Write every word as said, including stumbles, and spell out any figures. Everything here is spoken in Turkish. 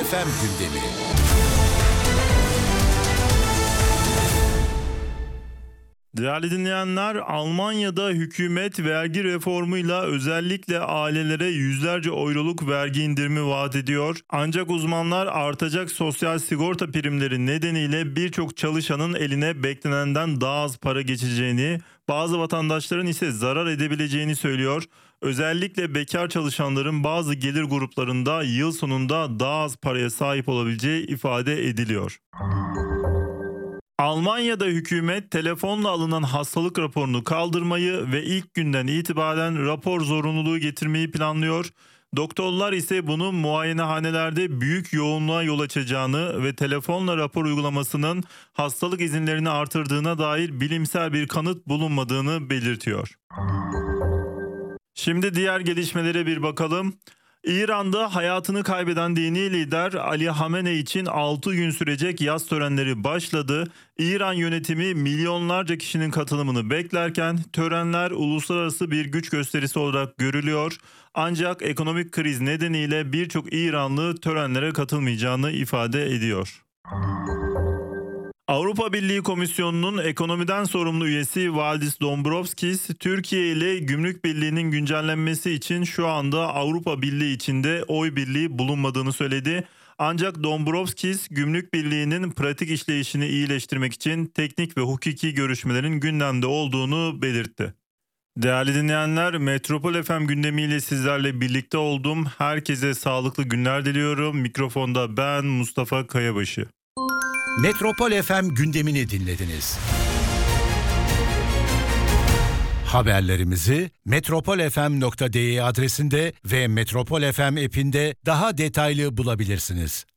F M gündemi. Değerli dinleyenler, Almanya'da hükümet vergi reformuyla özellikle ailelere yüzlerce euroluk vergi indirimi vaat ediyor. Ancak uzmanlar artacak sosyal sigorta primleri nedeniyle birçok çalışanın eline beklenenden daha az para geçeceğini, bazı vatandaşların ise zarar edebileceğini söylüyor. Özellikle bekar çalışanların bazı gelir gruplarında yıl sonunda daha az paraya sahip olabileceği ifade ediliyor. Almanya'da hükümet telefonla alınan hastalık raporunu kaldırmayı ve ilk günden itibaren rapor zorunluluğu getirmeyi planlıyor. Doktorlar ise bunun muayenehanelerde büyük yoğunluğa yol açacağını ve telefonla rapor uygulamasının hastalık izinlerini artırdığına dair bilimsel bir kanıt bulunmadığını belirtiyor. Şimdi diğer gelişmelere bir bakalım. İran'da hayatını kaybeden dini lider Ali Hamenei için altı gün sürecek yas törenleri başladı. İran yönetimi milyonlarca kişinin katılımını beklerken törenler uluslararası bir güç gösterisi olarak görülüyor. Ancak ekonomik kriz nedeniyle birçok İranlı törenlere katılmayacağını ifade ediyor. Avrupa Birliği Komisyonu'nun ekonomiden sorumlu üyesi Valdis Dombrovskis, Türkiye ile Gümrük Birliği'nin güncellenmesi için şu anda Avrupa Birliği içinde oy birliği bulunmadığını söyledi. Ancak Dombrovskis, Gümrük Birliği'nin pratik işleyişini iyileştirmek için teknik ve hukuki görüşmelerin gündemde olduğunu belirtti. Değerli dinleyenler, Metropol F M gündemiyle sizlerle birlikte oldum. Herkese sağlıklı günler diliyorum. Mikrofonda ben Mustafa Kayabaşı. Metropol F M gündemini dinlediniz. Haberlerimizi metropol f m nokta d e adresinde ve Metropol F M app'inde daha detaylı bulabilirsiniz.